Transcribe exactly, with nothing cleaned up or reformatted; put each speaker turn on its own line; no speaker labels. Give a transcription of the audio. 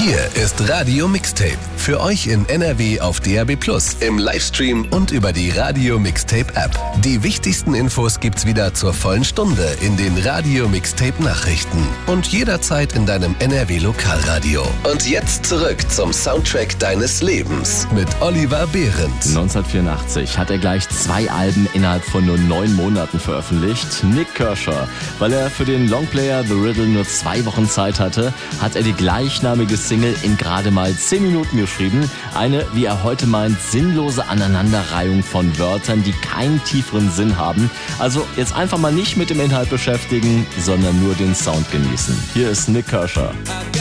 Hier ist Radio Mixtape. Für euch in N R W auf D A B plus, im Livestream und über die Radio Mixtape App. Die wichtigsten Infos gibt's wieder zur vollen Stunde in den Radio Mixtape Nachrichten und jederzeit in deinem N R W Lokalradio. Und jetzt zurück zum Soundtrack deines Lebens mit Oliver Behrendt.
neunzehnhundertvierundachtzig hat er gleich zwei Alben innerhalb von nur neun Monaten veröffentlicht. Nick Kershaw. Weil er für den Longplayer The Riddle nur zwei Wochen Zeit hatte, hat er die gleichnamige Single in gerade mal zehn Minuten geschrieben. Eine, wie er heute meint, sinnlose Aneinanderreihung von Wörtern, die keinen tieferen Sinn haben. Also jetzt einfach mal nicht mit dem Inhalt beschäftigen, sondern nur den Sound genießen. Hier ist Nick Kershaw.